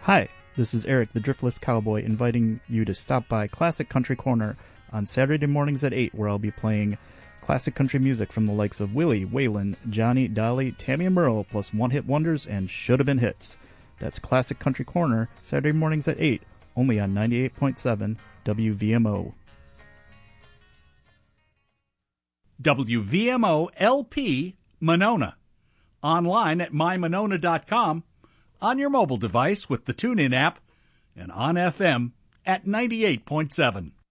Hi, this is Eric, the Driftless Cowboy, inviting you to stop by Classic Country Corner on Saturday mornings at 8, where I'll be playing classic country music from the likes of Willie, Waylon, Johnny, Dolly, Tammy and Merle, plus one-hit wonders and should-have-been hits. That's Classic Country Corner, Saturday mornings at 8, only on 98.7 WVMO. WVMO LP Monona. Online at mymonona.com, on your mobile device with the TuneIn app, and on FM at 98.7.